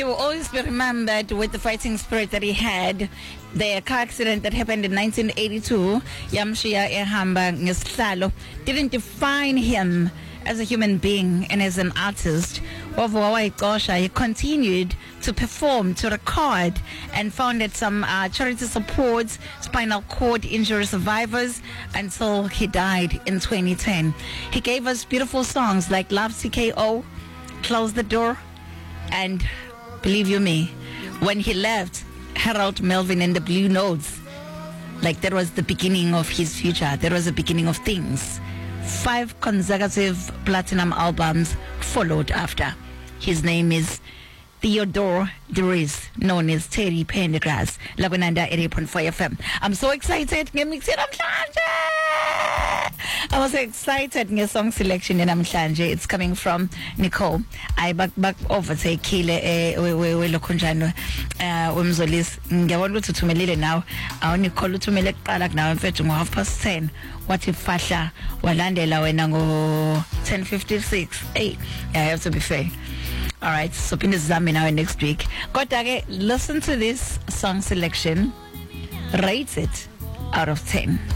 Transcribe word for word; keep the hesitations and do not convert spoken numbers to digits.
He will always be remembered with the fighting spirit that he had. The car accident that happened in nineteen eighty-two, Yamshia Ehamba Ngeslalo, didn't define him as a human being and as an artist. He continued to perform, to record, and founded some uh, charity supports spinal cord injury survivors until he died in twenty ten. He gave us beautiful songs like Love C K O, Close the Door, and believe you me, when he left, Harold Melvin and the Blue Notes, like that was the beginning of his future. That was the beginning of things. Five consecutive platinum albums followed after. His name is Theodore Dries, known as Terry Pendergrass. Lagunanda eighty point four F M. I'm so excited. I was excited in your song selection in Amhlanje. It's coming from Nicole. I back back over to Kile we we we lokunjano uh umzolis ngiyabona ukuthi uthumelile now. Awu Nicole uthumele kuqala kunawe mfethu ngo half past ten. What if Fasha walandela wena ngo ten fifty-six? Hey, I have to be fair. All right, so pin zami now next week. Kodwa ke listen to this song selection. Rate it out of ten.